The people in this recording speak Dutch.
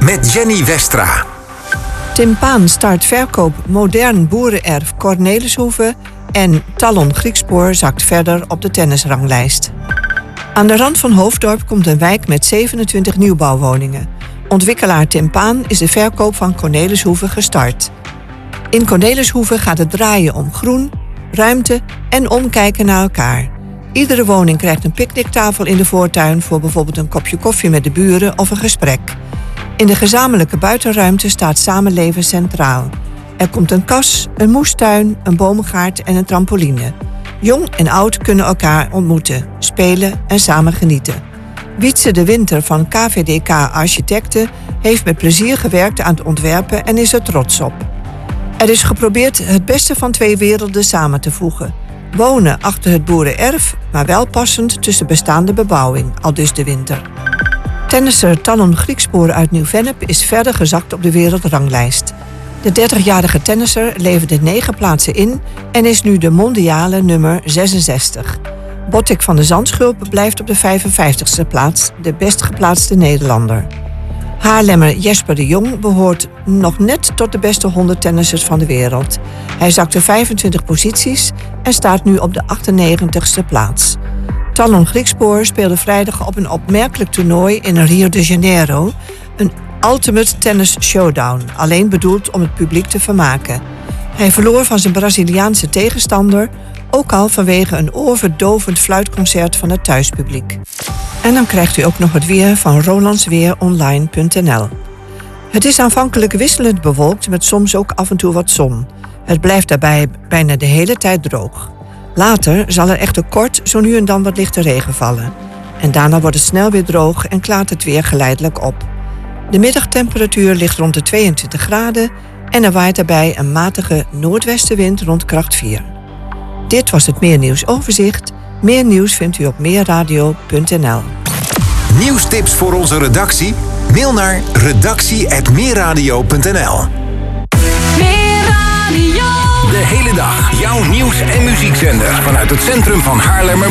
met Jenny Westra. Tim Paan start verkoop modern boerenerf Cornelishoeve en Talon Griekspoor zakt verder op de tennisranglijst. Aan de rand van Hoofddorp komt een wijk met 27 nieuwbouwwoningen. Ontwikkelaar Tim Paan is de verkoop van Cornelishoeve gestart. In Cornelishoeve gaat het draaien om groen, ruimte en omkijken naar elkaar. Iedere woning krijgt een picknicktafel in de voortuin voor bijvoorbeeld een kopje koffie met de buren of een gesprek. In de gezamenlijke buitenruimte staat samenleven centraal. Er komt een kas, een moestuin, een boomgaard en een trampoline. Jong en oud kunnen elkaar ontmoeten, spelen en samen genieten. Wietse de Winter van KVDK Architecten heeft met plezier gewerkt aan het ontwerpen en is er trots op. Er is geprobeerd het beste van twee werelden samen te voegen. Wonen achter het boerenerf, maar wel passend tussen bestaande bebouwing, aldus de Winter. Tennisser Talon Griekspoor uit Nieuw-Vennep is verder gezakt op de wereldranglijst. De 30-jarige tennisser leverde 9 plaatsen in en is nu de mondiale nummer 66. Bottik van de Zandschulp blijft op de 55ste plaats, de best geplaatste Nederlander. Haarlemmer Jesper de Jong behoort nog net tot de beste 100 tennissers van de wereld. Hij zakte 25 posities en staat nu op de 98ste plaats. Talon Griekspoor speelde vrijdag op een opmerkelijk toernooi in Rio de Janeiro. Een Ultimate Tennis Showdown, alleen bedoeld om het publiek te vermaken. Hij verloor van zijn Braziliaanse tegenstander, ook al vanwege een oorverdovend fluitconcert van het thuispubliek. En dan krijgt u ook nog het weer van rolandsweeronline.nl. Het is aanvankelijk wisselend bewolkt met soms ook af en toe wat zon. Het blijft daarbij bijna de hele tijd droog. Later zal er echter kort zo nu en dan wat lichte regen vallen. En daarna wordt het snel weer droog en klaart het weer geleidelijk op. De middagtemperatuur ligt rond de 22 graden en er waait daarbij een matige noordwestenwind rond kracht 4. Dit was het Meernieuwsoverzicht. Meer nieuws vindt u op meerradio.nl. Nieuwstips voor onze redactie? Mail naar redactie@meerradio.nl. Meerradio. De hele dag jouw nieuws- en muziekzender vanuit het centrum van Haarlemmer.